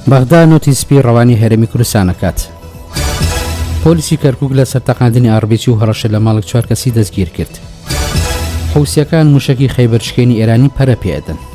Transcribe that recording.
بەغدا نۆتی سپی ڕەوانی هەرێمی کوردستان دەکات. پۆلیسی کەرکووک لە سەرتەقاندنی ئاربێکی و هەڕەشە لە ماڵک 4 کەسی دەستگیر کرد. حوسیەکان موشکی خەیبەرشکێنی ئێرانی پەرە پێدەن.